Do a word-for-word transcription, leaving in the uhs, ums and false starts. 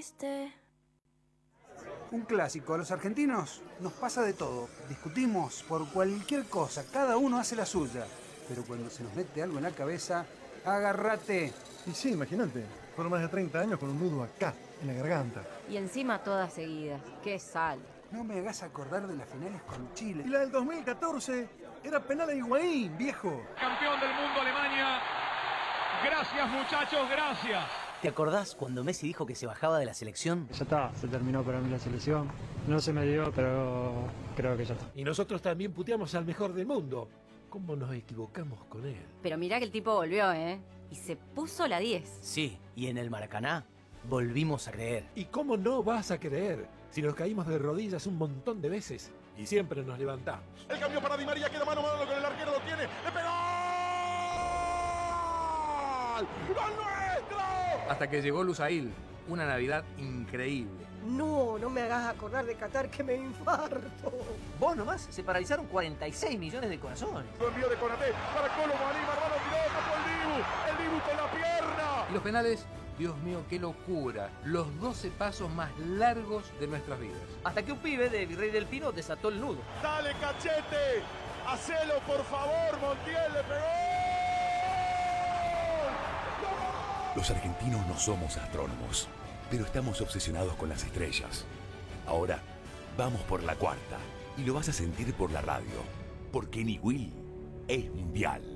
triste. Un clásico, a los argentinos nos pasa de todo. Discutimos por cualquier cosa, cada uno hace la suya. Pero cuando se nos mete algo en la cabeza, agárrate. Y sí, imagínate, fueron más de treinta años con un nudo acá, en la garganta. Y encima todas seguidas. ¡Qué sal! No me hagas acordar de las finales con Chile. Y la del dos mil catorce era penal a Higuaín, viejo. Campeón del mundo Alemania. Gracias, muchachos, gracias. ¿Te acordás cuando Messi dijo que se bajaba de la selección? Ya está, se terminó para mí la selección. No se me dio, pero creo que ya está. Y nosotros también puteamos al mejor del mundo. ¿Cómo nos equivocamos con él? Pero mirá que el tipo volvió, ¿eh? Y se puso la diez. Sí, y en el Maracaná volvimos a creer. ¿Y cómo no vas a creer? Si nos caímos de rodillas un montón de veces y siempre nos levantamos. El cambio para Di María, queda mano a mano con el arquero, lo tiene. ¡Le pegó! ¡Gol nuestro! Hasta que llegó Lusail, una Navidad increíble. No, no me hagas acordar de Qatar que me infarto. Vos nomás, se paralizaron cuarenta y seis millones de corazones. Lo envío de Konaté para Colo Marí, Marvano tiró, tapó el Dibu, el Dibu con la pierna. Y los penales, Dios mío, qué locura. Los doce pasos más largos de nuestras vidas. Hasta que un pibe de Virrey del Pino desató el nudo. Dale, Cachete, hacelo por favor, Montiel le pegó. Los argentinos no somos astrónomos, pero estamos obsesionados con las estrellas. Ahora, vamos por la cuarta, y lo vas a sentir por la radio, porque Niwil es mundial.